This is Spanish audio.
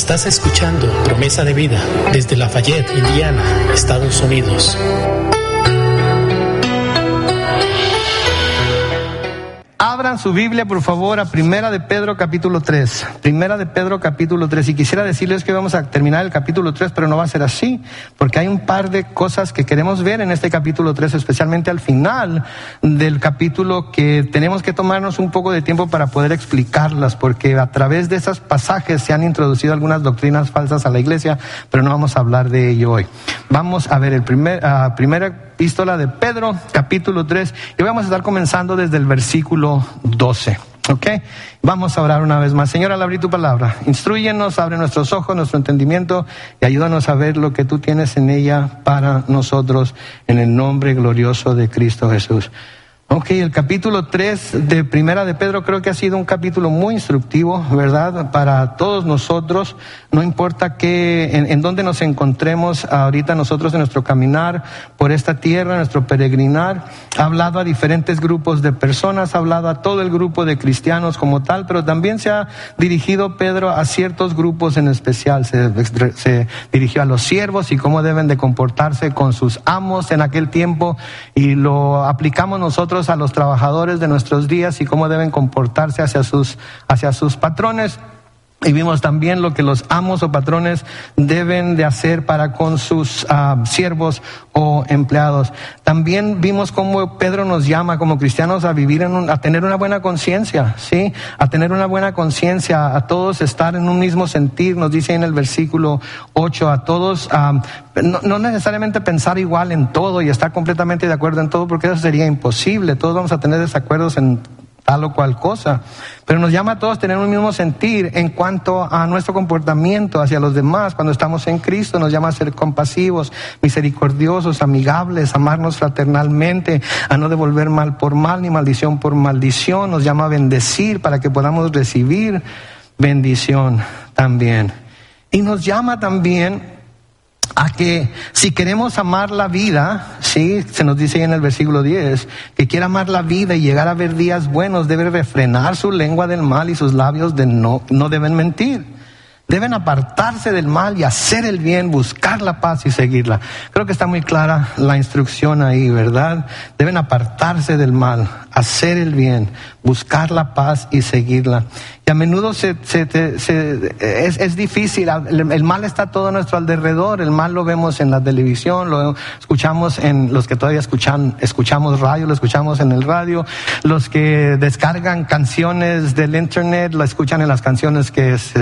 Estás escuchando Promesa de Vida desde Lafayette, Indiana, Estados Unidos. Abran su Biblia, por favor, a Primera de Pedro, capítulo 3. Primera de Pedro, capítulo 3. Y quisiera decirles que vamos a terminar el capítulo 3, pero no va a ser así, porque hay un par de cosas que queremos ver en este capítulo 3, especialmente al final del capítulo, que tenemos que tomarnos un poco de tiempo para poder explicarlas, porque a través de esos pasajes se han introducido algunas doctrinas falsas a la iglesia, pero no vamos a hablar de ello hoy. Vamos a ver primera epístola de Pedro, capítulo 3, y vamos a estar comenzando desde el versículo 12. ¿Ok? Vamos a orar una vez más. Señor, al abrir tu palabra, instrúyenos, abre nuestros ojos, nuestro entendimiento, y ayúdanos a ver lo que tú tienes en ella para nosotros, en el nombre glorioso de Cristo Jesús. Ok, el capítulo 3 de Primera de Pedro creo que ha sido un capítulo muy instructivo, ¿verdad? Para todos nosotros, no importa en dónde nos encontremos ahorita nosotros en nuestro caminar por esta tierra, nuestro peregrinar. Ha hablado a diferentes grupos de personas, ha hablado a todo el grupo de cristianos como tal, pero también se ha dirigido Pedro a ciertos grupos en especial. Se dirigió a los siervos y cómo deben de comportarse con sus amos en aquel tiempo, y lo aplicamos nosotros a los trabajadores de nuestros días y cómo deben comportarse hacia sus patrones. Y vimos también lo que los amos o patrones deben de hacer para con sus siervos o empleados. También vimos cómo Pedro nos llama como cristianos a vivir a tener una buena conciencia, ¿sí? A tener una buena conciencia, a todos estar en un mismo sentir. Nos dice en el versículo 8, a todos, no necesariamente pensar igual en todo y estar completamente de acuerdo en todo, porque eso sería imposible. Todos vamos a tener desacuerdos en tal o cual cosa, pero nos llama a todos a tener un mismo sentir en cuanto a nuestro comportamiento hacia los demás. Cuando estamos en Cristo nos llama a ser compasivos, misericordiosos, amigables, amarnos fraternalmente, a no devolver mal por mal ni maldición por maldición. Nos llama a bendecir para que podamos recibir bendición también. Y nos llama también a que si queremos amar la vida, sí, se nos dice ahí en el versículo 10, que quiere amar la vida y llegar a ver días buenos, debe refrenar su lengua del mal y sus labios no deben mentir. Deben apartarse del mal y hacer el bien, buscar la paz y seguirla. Creo que está muy clara la instrucción ahí, ¿verdad? Deben apartarse del mal, hacer el bien, buscar la paz y seguirla. Y a menudo es difícil. El mal está todo a nuestro alrededor. El mal lo vemos en la televisión, lo escuchamos en los que todavía escuchamos radio, lo escuchamos en el radio. Los que descargan canciones del internet, lo escuchan en las canciones que se